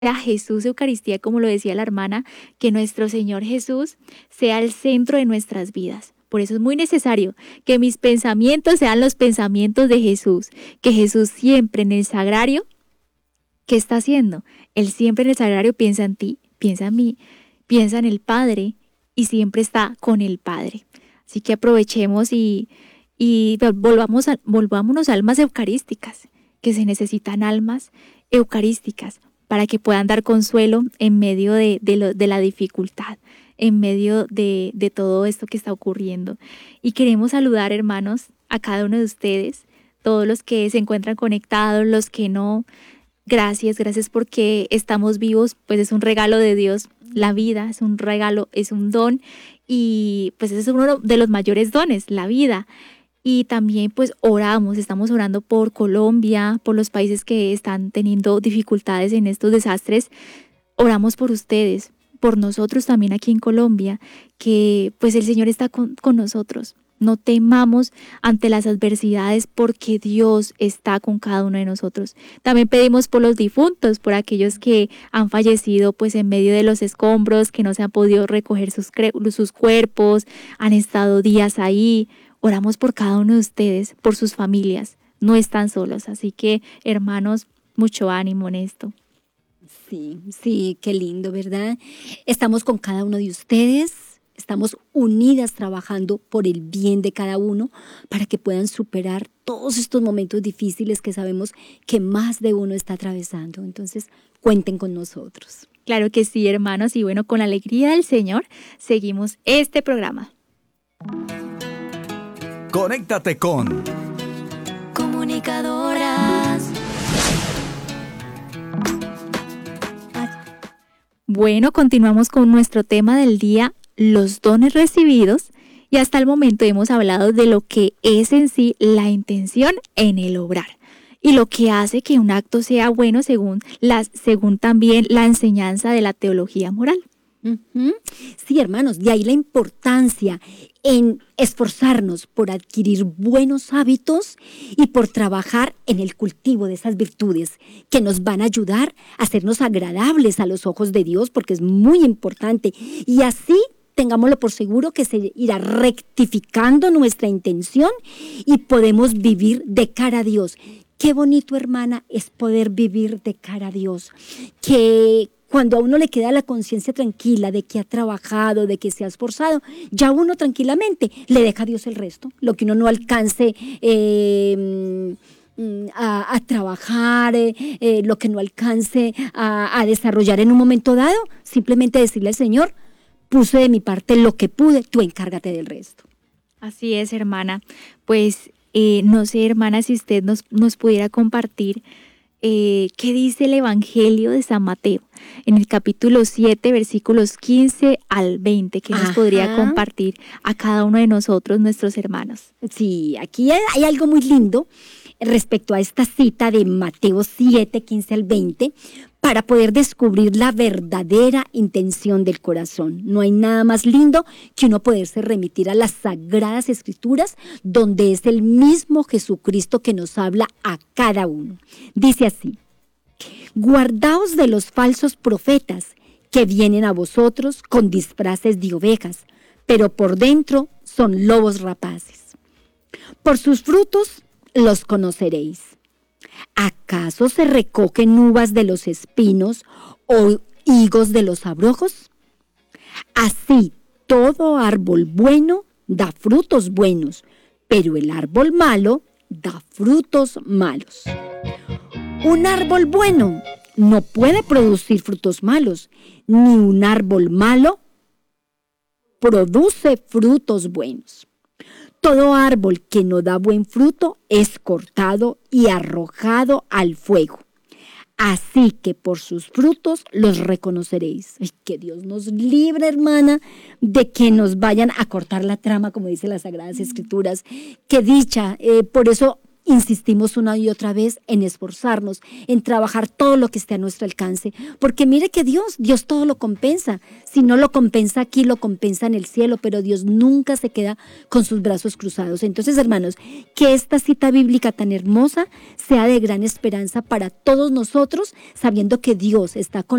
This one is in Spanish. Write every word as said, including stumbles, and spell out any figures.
a Jesús Eucaristía, como lo decía la hermana, que nuestro Señor Jesús sea el centro de nuestras vidas. Por eso es muy necesario que mis pensamientos sean los pensamientos de Jesús, que Jesús siempre en el sagrario, ¿qué está haciendo? Él siempre en el sagrario piensa en ti, piensa en mí, piensa en el Padre y siempre está con el Padre. Así que aprovechemos y, y volvamos a, volvámonos almas eucarísticas, que se necesitan almas eucarísticas para que puedan dar consuelo en medio de, de, lo, de la dificultad, en medio de, de todo esto que está ocurriendo. Y queremos saludar, hermanos, a cada uno de ustedes, todos los que se encuentran conectados, los que no. Gracias, gracias porque estamos vivos, pues es un regalo de Dios. La vida es un regalo, es un don y pues ese es uno de los mayores dones, la vida. Y también pues oramos, estamos orando por Colombia, por los países que están teniendo dificultades en estos desastres. Oramos por ustedes, por nosotros también aquí en Colombia, que pues el Señor está con, con nosotros. No temamos ante las adversidades porque Dios está con cada uno de nosotros. También pedimos por los difuntos, por aquellos que han fallecido pues en medio de los escombros, que no se han podido recoger sus, sus cuerpos, han estado días ahí. Oramos por cada uno de ustedes, por sus familias. No están solos, así que hermanos, mucho ánimo en esto. Sí, sí, qué lindo, ¿verdad? Estamos con cada uno de ustedes. Estamos unidas trabajando por el bien de cada uno para que puedan superar todos estos momentos difíciles que sabemos que más de uno está atravesando. Entonces, cuenten con nosotros. Claro que sí, hermanos. Y bueno, con la alegría del Señor, seguimos este programa. Conéctate con Comunicadoras. Bueno, continuamos con nuestro tema del día, los dones recibidos, y hasta el momento hemos hablado de lo que es en sí la intención en el obrar y lo que hace que un acto sea bueno según, las, según también la enseñanza de la teología moral. Uh-huh. Sí, hermanos, de ahí la importancia en esforzarnos por adquirir buenos hábitos y por trabajar en el cultivo de esas virtudes que nos van a ayudar a hacernos agradables a los ojos de Dios, porque es muy importante. Y así tengámoslo por seguro que se irá rectificando nuestra intención y podemos vivir de cara a Dios. Qué bonito, hermana, es poder vivir de cara a Dios. Que cuando a uno le queda la conciencia tranquila de que ha trabajado, de que se ha esforzado, ya uno tranquilamente le deja a Dios el resto. Lo que uno no alcance eh, a, a trabajar, eh, eh, lo que no alcance a, a desarrollar en un momento dado, simplemente decirle al Señor, puse de mi parte lo que pude, tú encárgate del resto. Así es, hermana. Pues eh, no sé, hermana, si usted nos, nos pudiera compartir Eh, ¿qué dice el Evangelio de San Mateo? En el capítulo siete, versículos quince al veinte, ¿qué nos Ajá. podría compartir a cada uno de nosotros, nuestros hermanos? Sí, aquí hay, hay algo muy lindo respecto a esta cita de Mateo siete, quince al veinte, para poder descubrir la verdadera intención del corazón. No hay nada más lindo que uno poderse remitir a las Sagradas Escrituras, donde es el mismo Jesucristo que nos habla a cada uno. Dice así: guardaos de los falsos profetas que vienen a vosotros con disfraces de ovejas, pero por dentro son lobos rapaces. Por sus frutos los conoceréis. ¿Acaso se recogen uvas de los espinos o higos de los abrojos? Así, todo árbol bueno da frutos buenos, pero el árbol malo da frutos malos. Un árbol bueno no puede producir frutos malos, ni un árbol malo produce frutos buenos. Todo árbol que no da buen fruto es cortado y arrojado al fuego. Así que por sus frutos los reconoceréis. Ay, que Dios nos libre, hermana, de que nos vayan a cortar la trama, como dice las Sagradas Escrituras. Qué dicha, eh, por eso insistimos una y otra vez en esforzarnos, en trabajar todo lo que esté a nuestro alcance. Porque mire que Dios, Dios todo lo compensa. Si no lo compensa aquí, lo compensa en el cielo, pero Dios nunca se queda con sus brazos cruzados. Entonces, hermanos, que esta cita bíblica tan hermosa sea de gran esperanza para todos nosotros, sabiendo que Dios está con